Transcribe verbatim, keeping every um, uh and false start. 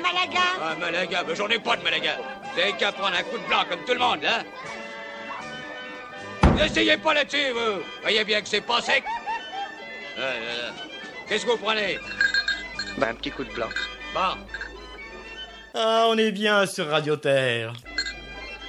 Malaga. Ah, Malaga, ben j'en ai pas de Malaga. Vous avez qu'à prendre un coup de blanc comme tout le monde, hein. N'essayez pas là-dessus, vous. Voyez bien que c'est pas sec. Ah, là, là. Qu'est-ce que vous prenez? Bah, un petit coup de blanc. Bon. Ah, on est bien sur Radio Terre.